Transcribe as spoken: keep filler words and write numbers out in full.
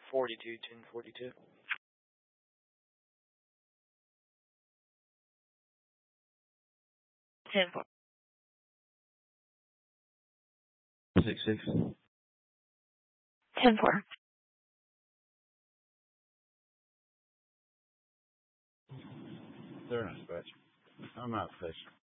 forty-two, ten forty-two. ten four. Six six. ten four. They're not scratch. I'm not fish.